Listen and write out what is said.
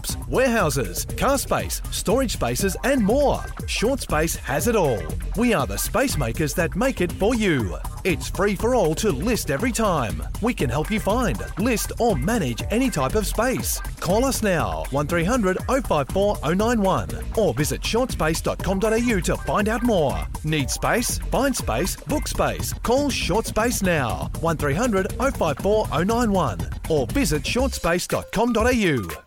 workshops, warehouses, car space, storage spaces and more. Short Space has it all. We are the space makers that make it for you. It's free for all to list every time. We can help you find, list or manage any type of space. Call us now, 1300 054 091 or visit shortspace.com.au to find out more. Need space? Find space, book space. Call Short Space now, 1300 054 091 or visit shortspace.com.au.